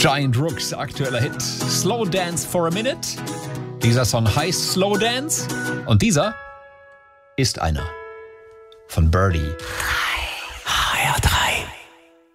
Giant Rooks, aktueller Hit. Slow Dance for a Minute. Dieser Song heißt Slow Dance. Und dieser ist einer von Birdie. HR3.